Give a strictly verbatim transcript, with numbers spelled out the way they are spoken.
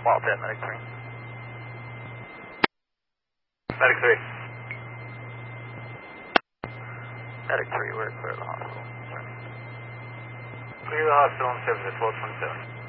Wildcat, Medic three. Medic three. Medic three, we're clear of the hospital. Clear the hospital and service at twelve twenty-seven.